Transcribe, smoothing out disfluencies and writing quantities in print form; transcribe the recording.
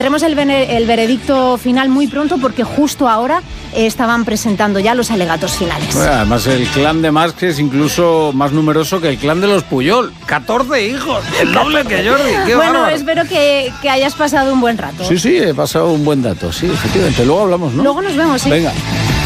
Tendremos el veredicto final muy pronto porque justo ahora estaban presentando ya los alegatos finales. Bueno, además el clan de Mas es incluso más numeroso que el clan de los Puyol. 14 hijos, el doble que Jordi. Qué bueno, bárbaro. Espero que hayas pasado un buen rato. Sí, he pasado un buen dato, sí, efectivamente. Luego hablamos, ¿no? Luego nos vemos, sí. Venga.